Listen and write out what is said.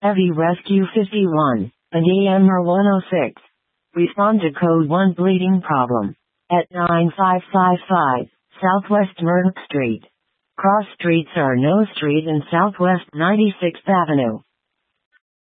Heavy Rescue 51, and AMR 106. Respond to Code 1 bleeding problem. At 9555, Southwest Murdoch Street. Cross streets are No Street and Southwest 96th Avenue.